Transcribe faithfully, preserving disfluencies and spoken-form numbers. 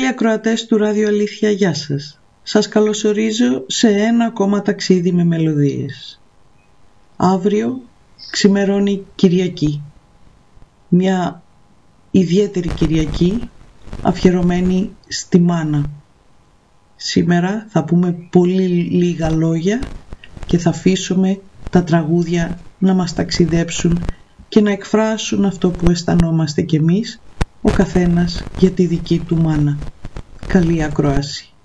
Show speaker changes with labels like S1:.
S1: ακροατές του Ράδιο Αλήθεια, γεια σας. Σας καλωσορίζω σε ένα ακόμα ταξίδι με μελωδίες. Αύριο ξημερώνει Κυριακή. Μια ιδιαίτερη Κυριακή αφιερωμένη στη μάνα. Σήμερα θα πούμε πολύ λίγα λόγια και θα αφήσουμε τα τραγούδια να μας ταξιδέψουν και να εκφράσουν αυτό που αισθανόμαστε κι εμείς, ο καθένας για τη δική του μάνα. Καλή ακρόαση.